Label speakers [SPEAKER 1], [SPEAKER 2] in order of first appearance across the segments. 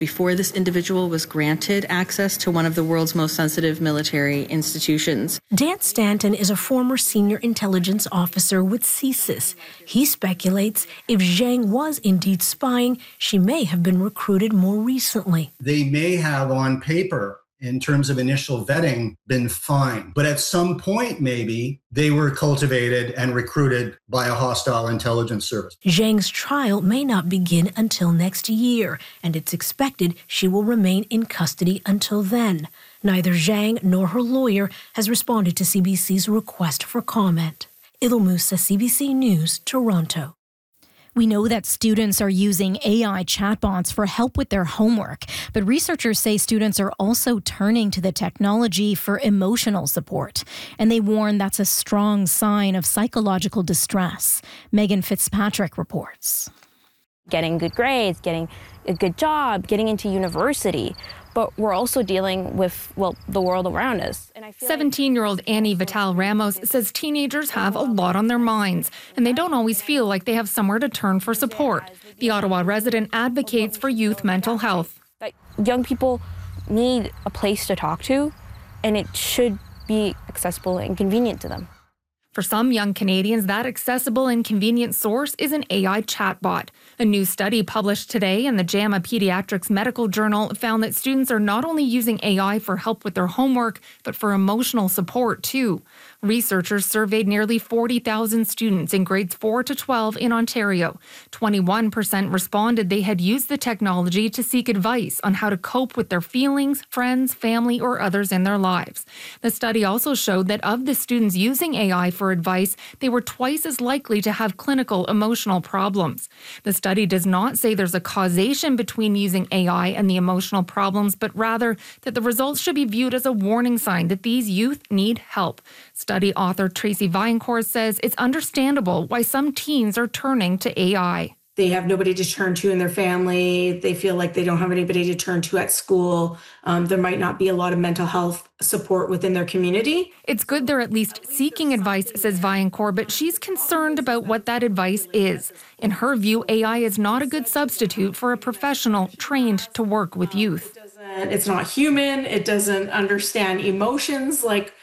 [SPEAKER 1] before this individual was granted access to one of the world's most sensitive military institutions.
[SPEAKER 2] Dan Stanton is a former senior intelligence officer with CSIS. He speculates if Zhang was indeed spying, she may have been recruited more recently.
[SPEAKER 3] They may have on paper, in terms of initial vetting, been fine. But at some point, maybe, they were cultivated and recruited by a hostile intelligence service.
[SPEAKER 2] Zhang's trial may not begin until next year, and it's expected she will remain in custody until then. Neither Zhang nor her lawyer has responded to CBC's request for comment. Idil Musa, CBC News, Toronto.
[SPEAKER 4] We know that students are using AI chatbots for help with their homework, but researchers say students are also turning to the technology for emotional support, and they warn that's a strong sign of psychological distress. Megan Fitzpatrick reports.
[SPEAKER 5] Getting good grades, getting a good job, getting into university, but we're also dealing with, the world around us.
[SPEAKER 6] 17-year-old Annie Vital Ramos says teenagers have a lot on their minds, and they don't always feel like they have somewhere to turn for support. The Ottawa resident advocates for youth mental health.
[SPEAKER 5] Young people need a place to talk to, and it should be accessible and convenient to them.
[SPEAKER 6] For some young Canadians, that accessible and convenient source is an AI chatbot. A new study published today in the JAMA Pediatrics Medical Journal found that students are not only using AI for help with their homework, but for emotional support too. Researchers surveyed nearly 40,000 students in grades 4 to 12 in Ontario. 21% responded they had used the technology to seek advice on how to cope with their feelings, friends, family, or others in their lives. The study also showed that of the students using AI for advice, they were twice as likely to have clinical emotional problems. The study does not say there's a causation between using AI and the emotional problems, but rather that the results should be viewed as a warning sign that these youth need help. Study author Tracy Viancourt says it's understandable why some teens are turning to AI.
[SPEAKER 7] They have nobody to turn to in their family. They feel like they don't have anybody to turn to at school. There might not be a lot of mental health support within their community.
[SPEAKER 6] It's good they're at least seeking advice, says Viancourt, but she's concerned about what that advice is. In her view, AI is not a good substitute for a professional trained to work with youth.
[SPEAKER 7] It's not human. It doesn't understand emotions like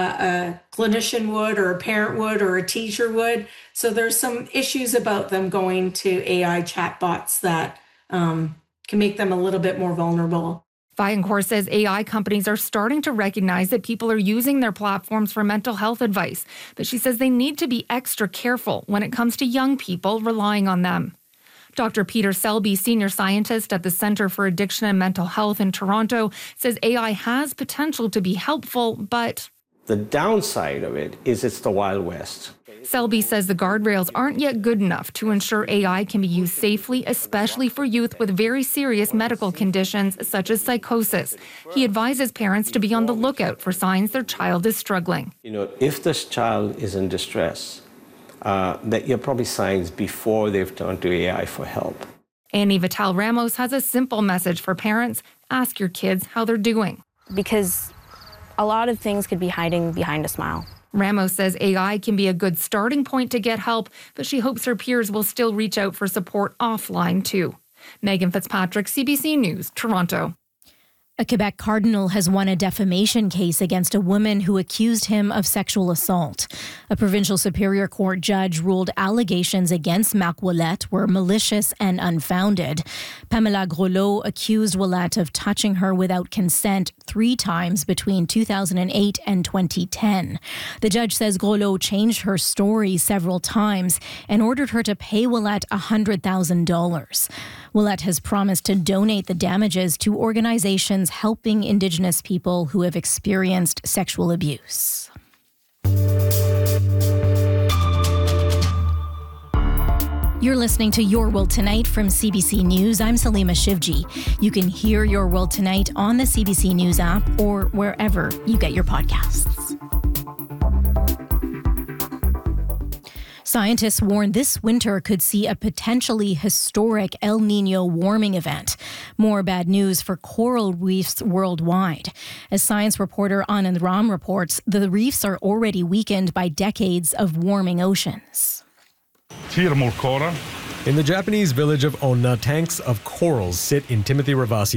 [SPEAKER 7] a clinician would, or a parent would, or a teacher would. So there's some issues about them going to AI chatbots that can make them a little bit more vulnerable.
[SPEAKER 6] Viancourt says AI companies are starting to recognize that people are using their platforms for mental health advice, but she says they need to be extra careful when it comes to young people relying on them. Dr. Peter Selby, senior scientist at the Centre for Addiction and Mental Health in Toronto, says AI has potential to be helpful, but
[SPEAKER 8] the downside of it is it's the Wild West.
[SPEAKER 6] Selby says the guardrails aren't yet good enough to ensure AI can be used safely, especially for youth with very serious medical conditions such as psychosis. He advises parents to be on the lookout for signs their child is struggling.
[SPEAKER 8] If this child is in distress, that you're probably signs before they've turned to AI for help.
[SPEAKER 6] Annie Vital Ramos has a simple message for parents. Ask your kids how they're doing.
[SPEAKER 5] Because a lot of things could be hiding behind a smile.
[SPEAKER 6] Ramos says AI can be a good starting point to get help, but she hopes her peers will still reach out for support offline too. Megan Fitzpatrick, CBC News, Toronto.
[SPEAKER 4] A Quebec cardinal has won a defamation case against a woman who accused him of sexual assault. A provincial superior court judge ruled allegations against Marc Ouellette were malicious and unfounded. Pamela Groslo accused Ouellette of touching her without consent 3 times between 2008 and 2010. The judge says Groslo changed her story several times and ordered her to pay Ouellette $100,000. Ouellette has promised to donate the damages to organizations helping Indigenous people who have experienced sexual abuse. You're listening to Your World Tonight from CBC News. I'm Salima Shivji. You can hear Your World Tonight on the CBC News app or wherever you get your podcasts. Scientists warn this winter could see a potentially historic El Niño warming event. More bad news for coral reefs worldwide. As science reporter Anand Ram reports, the reefs are already weakened by decades of warming oceans.
[SPEAKER 9] Tiermor Cora, In the Japanese village of Onna, tanks of corals sit in Timothy Ravasi